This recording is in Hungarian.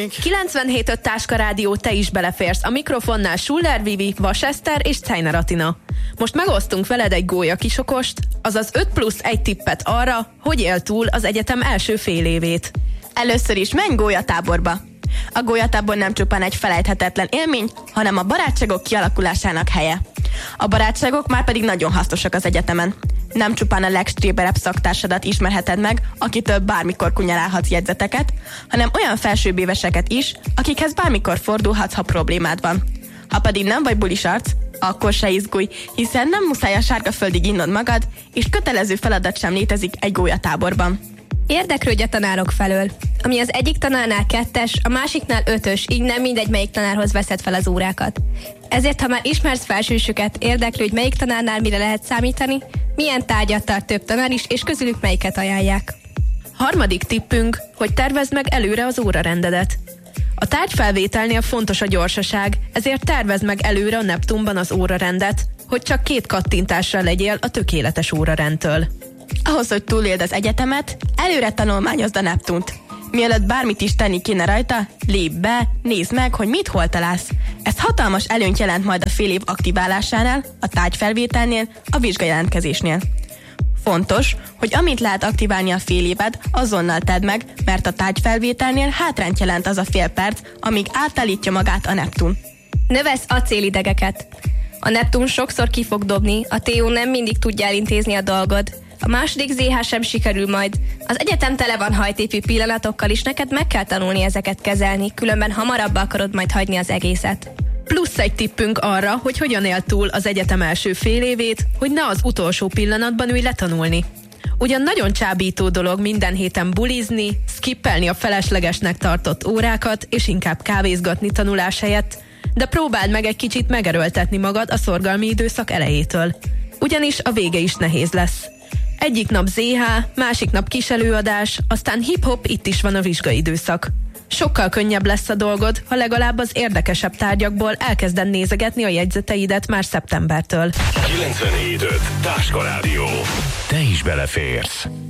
Megyünk! 97.5 Táska Rádió, te is beleférsz. A mikrofonnál Schuller Vivi, Vas Eszter és Czajner Atina. Most megosztunk veled egy gólya kisokost, azaz 5+1 tippet arra, hogy él túl az egyetem első fél évét. Először is menj gólyatáborba. A gólyatábor nem csupán egy felejthetetlen élmény, hanem a barátságok kialakulásának helye. A barátságok már pedig nagyon hasznosak az egyetemen. Nem csupán a legstréberebb szaktársadat ismerheted meg, akitől bármikor kunyarálhatsz jegyzeteket, hanem olyan felsőbbéveseket is, akikhez bármikor fordulhatsz, ha problémád van. Ha pedig nem vagy bulis arc, akkor se izgulj, hiszen nem muszáj a sárgaföldig innod magad, és kötelező feladat sem létezik egy gólyatáborban. Érdeklődj a tanárok felől. Ami az egyik tanárnál 2-es, a másiknál 5-ös, így nem mindegy, melyik tanárhoz veszed fel az órákat. Ezért, ha már ismersz felsősöket, érdeklődj, melyik tanárnál mire lehet számítani, milyen tárgyat tart több tanár is, és közülük melyiket ajánlják. Harmadik tippünk, hogy tervezd meg előre az órarendedet. A tárgyfelvételnél fontos a gyorsaság, ezért tervezd meg előre a Neptunban az órarendet, hogy csak 2 kattintásra legyél a tökéletes órarendtől. Ahhoz, hogy túléld az egyetemet, előre tanulmányozd a Neptunt. Mielőtt bármit is tenni kéne rajta, lépj be, nézd meg, hogy mit hol találsz. Ez hatalmas előnyt jelent majd a fél év aktiválásánál, a tárgyfelvételnél, a vizsgajelentkezésnél. Fontos, hogy amit lehet aktiválni a fél éved, azonnal tedd meg, mert a tárgyfelvételnél hátrányt jelent az a fél perc, amíg átállítja magát a Neptun. Növesz acélidegeket. A Neptun sokszor ki fog dobni, a TO nem mindig tudja elintézni a dolgod. A második ZH sem sikerül majd. Az egyetem tele van hajtépű pillanatokkal, és neked meg kell tanulni ezeket kezelni, különben hamarabb akarod majd hagyni az egészet. Plusz egy tippünk arra, hogy hogyan él túl az egyetem első fél évét, hogy ne az utolsó pillanatban ülj letanulni. Ugyan nagyon csábító dolog minden héten bulizni, skippelni a feleslegesnek tartott órákat, és inkább kávézgatni tanulás helyett, de próbáld meg egy kicsit megerőltetni magad a szorgalmi időszak elejétől. Ugyanis a vége is nehéz lesz. Egyik nap ZH, másik nap kis előadás, aztán hip-hop, itt is van a vizsgaidőszak. Sokkal könnyebb lesz a dolgod, ha legalább az érdekesebb tárgyakból elkezded nézegetni a jegyzeteidet már szeptembertől. 97.5 Táska Rádió. Te is beleférsz.